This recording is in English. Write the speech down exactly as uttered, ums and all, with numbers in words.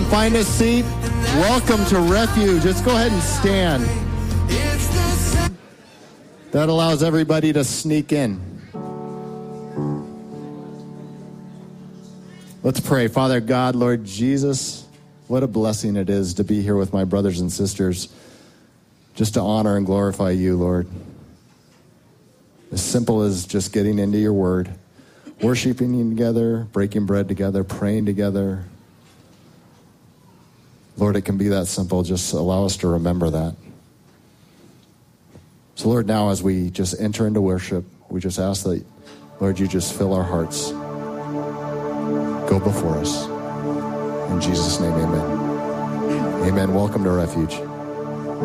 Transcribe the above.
find a seat. Welcome to Refuge. Let's go ahead and stand. That allows everybody to sneak in. Let's pray. Father God, Lord Jesus, what a blessing it is to be here with my brothers and sisters, just to honor and glorify you, Lord. As simple as just getting into your word, worshiping you together, breaking bread together, praying together. Lord, it can be that simple. Just allow us to remember that. So, Lord, now as we just enter into worship, we just ask that, Lord, you just fill our hearts. Go before us. In Jesus' name, amen. Amen. Welcome to Refuge.